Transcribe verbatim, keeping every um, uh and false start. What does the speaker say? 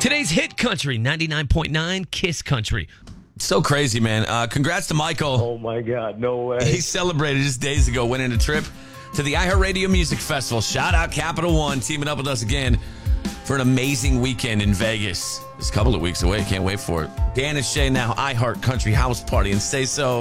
Today's hit country, ninety-nine point nine Kiss Country. So crazy, man. Uh, congrats to Michael. Oh, my God. No way. He celebrated just days ago, winning a trip to the iHeartRadio Music Festival. Shout out Capital One, teaming up with us again for an amazing weekend in Vegas. It's a couple of weeks away. Can't wait for it. Dan and Shay now, iHeart Country House Party, and Say So.